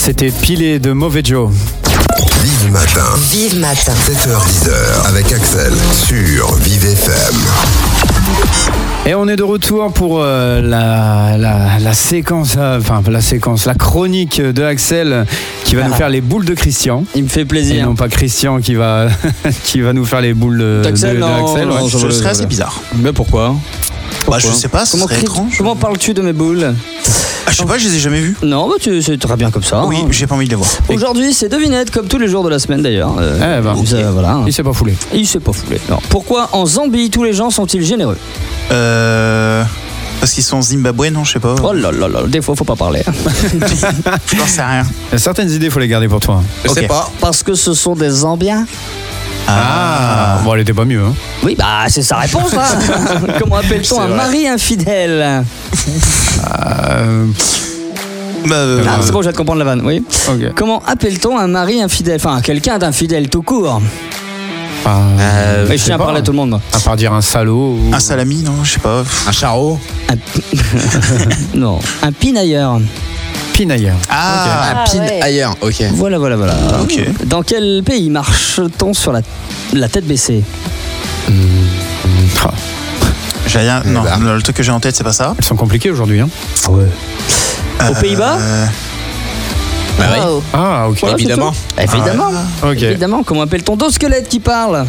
C'était Pilé de Mauvais Joe. Vive Matin. Vive Matin. 7h-10h avec Axel sur Vive FM. Et on est de retour pour la séquence, la chronique de Axel qui va nous faire les boules de Christian. Il me fait plaisir. Et non pas Christian qui va nous faire les boules d'Axel. de Axel. Non, je serais assez bizarre. Mais pourquoi? Je sais pas, ce serait étrange. Comment parles-tu de mes boules? Je sais pas, je les ai jamais vues. Non, c'est très bien comme ça. Oui, j'ai pas envie de les voir. Aujourd'hui, c'est devinette, comme tous les jours de la semaine d'ailleurs. Voilà. Il s'est pas foulé. Non. Pourquoi en Zambie tous les gens sont-ils généreux? Parce qu'ils sont zimbabwéens, non, je sais pas. Oh là là là, des fois faut pas parler. Je n'en sais rien. Certaines idées, faut les garder pour toi. Je sais pas. Parce que ce sont des Zambiens. Bon, elle était pas mieux. Hein. Oui, c'est sa réponse. Hein. Comment appelle-t-on un mari infidèle? C'est bon, je viens de comprendre la vanne. Oui. Okay. Comment appelle-t-on un mari infidèle? Enfin, quelqu'un d'infidèle tout court. Je tiens à parler à tout le monde, moi. À part dire un salaud. Un salami, non, je sais pas. Un charreau. Non, un pinailleur. Pinailleur. Un pinailleur, ok. Voilà. Ok. Dans quel pays marche-t-on sur la tête baissée? J'ai rien. Non, le truc que j'ai en tête, c'est pas ça. Elles sont compliquées aujourd'hui. Hein. Ouais. Aux Pays-Bas? Oui. Ah, ok. Voilà, évidemment. Okay. Évidemment. Comment appelle-t-on deux squelettes qui parlent?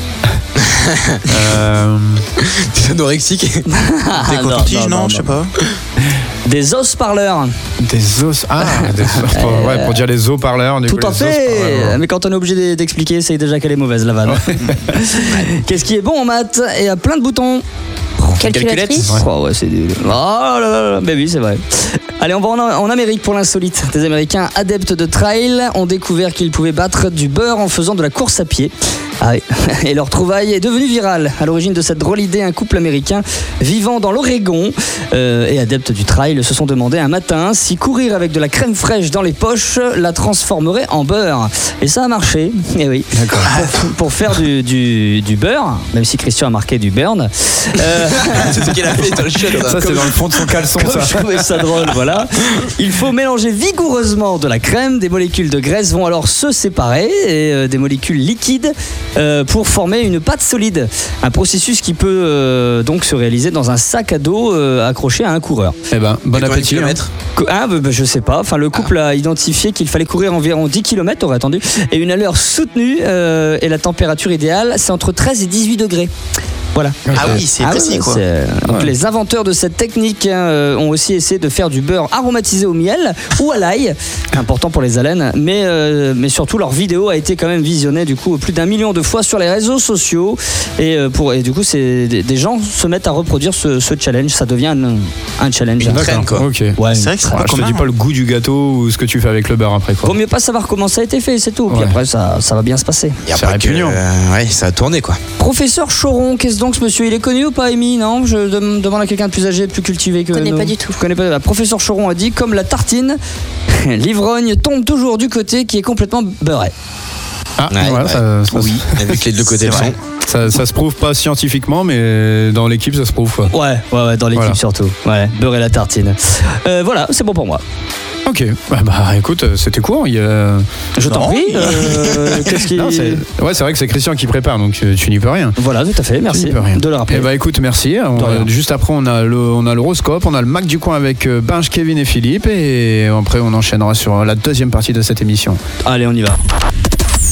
Des anorexiques. Des cotons-tiges, non, je sais pas. Des os parleurs. Des os. Pour dire les os parleurs. Tout à fait. Mais quand on est obligé d'expliquer, c'est déjà qu'elle est mauvaise la vanne. Qu'est-ce qui est bon en maths et a plein de boutons? Calculatrice. C'est du... Oh là là, mais oui, c'est vrai. Allez, on va en Amérique pour l'insolite. Des Américains adeptes de trail ont découvert qu'ils pouvaient battre du beurre en faisant de la course à pied. Et leur trouvaille est devenue virale. À l'origine de cette drôle idée, un couple américain vivant dans l'Oregon et adepte du trail se sont demandé un matin si courir avec de la crème fraîche dans les poches la transformerait en beurre. Et ça a marché. Et oui. D'accord. Pour faire du beurre, même si Christian a marqué du burn. C'est ce qu'il a fait dans le shot. Ça, c'est dans le fond de son caleçon. Comme je trouvais ça drôle, voilà. Il faut mélanger vigoureusement de la crème. Des molécules de graisse vont alors se séparer et des molécules liquides pour former une pâte solide. Un processus qui peut donc se réaliser dans un sac à dos accroché à un coureur. Eh ben, bon appétit. Je sais pas. Enfin, le couple a identifié qu'il fallait courir environ 10 km, aurait attendu, et une allure soutenue et la température idéale, c'est entre 13 et 18 degrés. Voilà. Ah oui, c'est précis, quoi. Donc les inventeurs de cette technique ont aussi essayé de faire du beurre aromatisé au miel ou à l'ail, important pour les haleines, mais surtout leur vidéo a été quand même visionnée du coup plus d'1 million de fois sur les réseaux sociaux et du coup des gens se mettent à reproduire ce challenge, ça devient un challenge. Une traîne, quoi. Ok. Ouais, c'est vrai que c'est pas je te dis pas le goût du gâteau ou ce que tu fais avec le beurre après, quoi. Vaut mieux pas savoir comment ça a été fait, c'est tout. Puis après ça va bien se passer. Et après répugnant. ça a tourné, quoi. Professeur Choron, qu'est-ce donc ce monsieur? Il est connu ou pas, Amy? Non, je demande à quelqu'un de plus âgé, de plus cultivé que nous. Je connais pas du tout. Je connais pas. Professeur Choron a dit, comme la tartine, l'ivrogne tombe toujours du côté qui est complètement beurré. Oui, avec les deux côtés de son. Ça se prouve pas scientifiquement, mais dans l'équipe, ça se prouve, quoi. Ouais, dans l'équipe surtout. Ouais, beurrer la tartine. Voilà, c'est bon pour moi. Ok, écoute, c'était court. Je t'en prie. Qu'est-ce qui... Non, c'est vrai que c'est Christian qui prépare, donc tu n'y peux rien. Voilà, tout à fait, merci de le rappeler. Écoute, merci. Juste après, on a l'horoscope, on a le Mac du coin avec Binge, Kevin et Philippe, et après, on enchaînera sur la deuxième partie de cette émission. Allez, on y va.